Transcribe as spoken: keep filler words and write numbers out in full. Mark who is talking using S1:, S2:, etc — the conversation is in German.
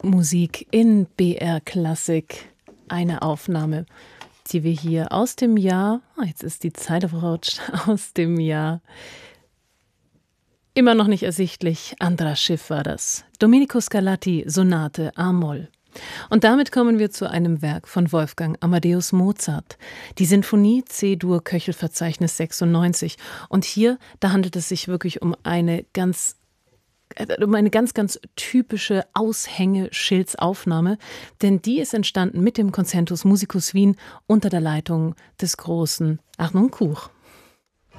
S1: Musik in B R Klassik. Eine Aufnahme, die wir hier aus dem Jahr, oh, jetzt ist die Zeit verrutscht, aus dem Jahr, immer noch nicht ersichtlich, anderer Schiff war das. Domenico Scarlatti, Sonate A-Moll. Und damit kommen wir zu einem Werk von Wolfgang Amadeus Mozart, die Sinfonie C-Dur Köchelverzeichnis sechsundneunzig. Und hier, da handelt es sich wirklich um eine ganz um eine ganz, ganz typische Aushängeschildsaufnahme, denn die ist entstanden mit dem Concertus Musicus Wien unter der Leitung des großen Arnon Cour.